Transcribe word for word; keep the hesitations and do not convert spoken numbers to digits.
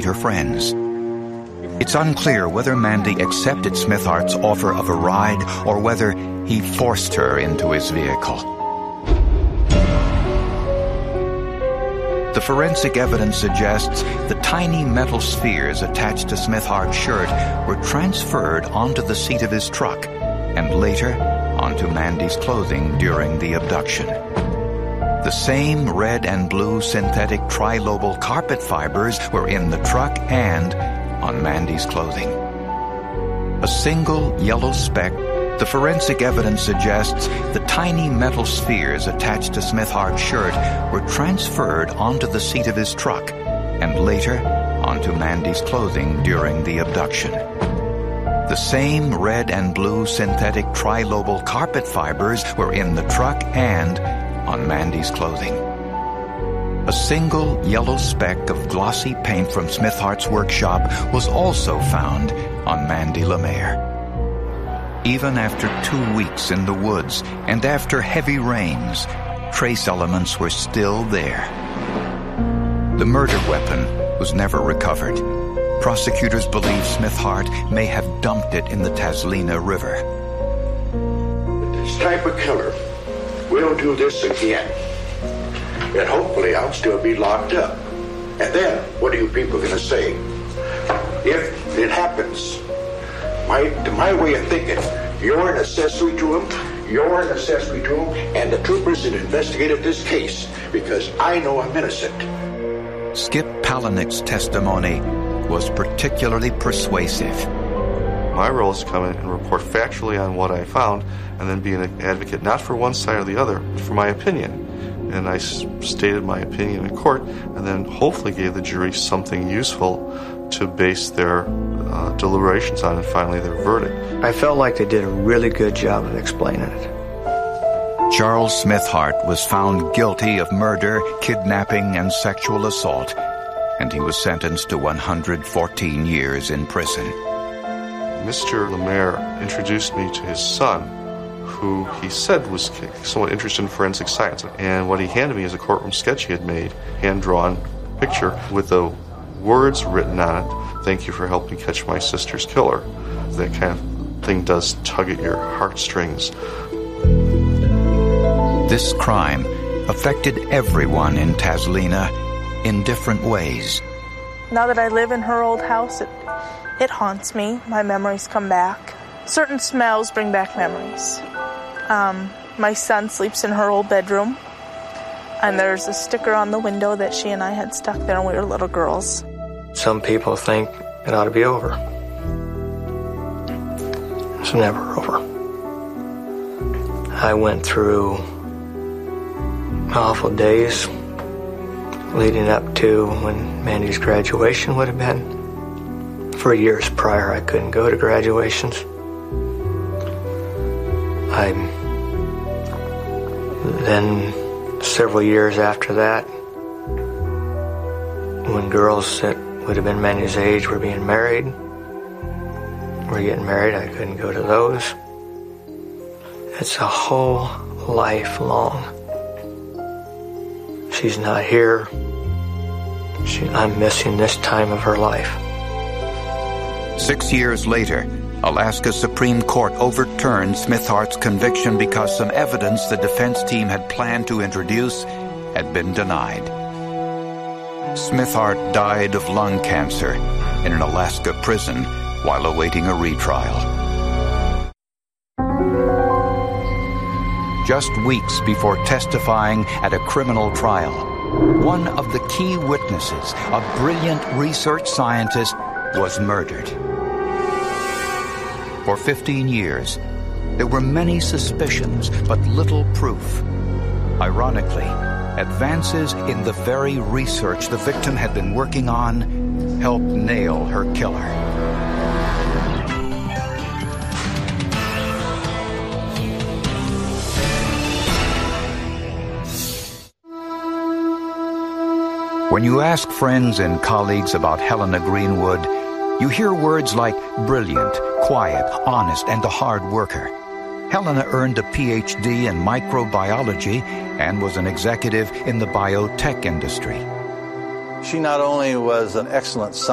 meet her friends. It's unclear whether Mandy accepted Smithhart's offer of a ride or whether he forced her into his vehicle. The forensic evidence suggests the tiny metal spheres attached to Smithhart's shirt were transferred onto the seat of his truck and later onto Mandy's clothing during the abduction. The same red and blue synthetic trilobal carpet fibers were in the truck and on Mandy's clothing. A single yellow speck, the forensic evidence suggests the tiny metal spheres attached to Smithhart's shirt were transferred onto the seat of his truck and later onto Mandy's clothing during the abduction. The same red and blue synthetic trilobal carpet fibers were in the truck and on Mandy's clothing. A single yellow speck of glossy paint from Smithhart's workshop was also found on Mandy Lemaire. Even after two weeks in the woods and after heavy rains, trace elements were still there. The murder weapon was never recovered. Prosecutors believe Smithhart may have dumped it in the Taslina River. This type of killer will do this again. And hopefully I'll still be locked up. And then, what are you people going to say? If it happens, my, to my way of thinking, you're an accessory to him, you're an accessory to him, and the troopers that investigated this case, because I know I'm innocent. Skip Palahniuk's testimony was particularly persuasive. My role is to come in and report factually on what I found and then be an advocate not for one side or the other, but for my opinion. And I s- stated my opinion in court and then hopefully gave the jury something useful to base their uh, deliberations on and finally their verdict. I felt like they did a really good job of explaining it. Charles Smithhart was found guilty of murder, kidnapping, and sexual assault, and he was sentenced to one hundred fourteen years in prison. Mister Lemaire introduced me to his son, who he said was somewhat interested in forensic science. And what he handed me is a courtroom sketch he had made, hand-drawn picture with the words written on it, "Thank you for helping catch my sister's killer." That kind of thing does tug at your heartstrings. This crime affected everyone in Taslina in different ways. Now that I live in her old house, it, it haunts me. My memories come back. Certain smells bring back memories. Um, my son sleeps in her old bedroom, and there's a sticker on the window that she and I had stuck there when we were little girls. Some people think it ought to be over. It's never over. I went through awful days leading up to when Mandy's graduation would have been. For years prior, I couldn't go to graduations. I then, several years after that, when girls that would have been Mandy's age were being married, were getting married, I couldn't go to those. It's a whole life long. She's not here. She, I'm missing this time of her life. Six years later, Alaska Supreme Court overturned Smithhart's conviction because some evidence the defense team had planned to introduce had been denied. Smithhart died of lung cancer in an Alaska prison while awaiting a retrial. Just weeks before testifying at a criminal trial, one of the key witnesses, a brilliant research scientist, was murdered. For fifteen years, there were many suspicions, but little proof. Ironically, advances in the very research the victim had been working on helped nail her killer. When you ask friends and colleagues about Helena Greenwood, you hear words like brilliant, quiet, honest, and a hard worker. Helena earned a P H D in microbiology and was an executive in the biotech industry. She not only was an excellent scientist,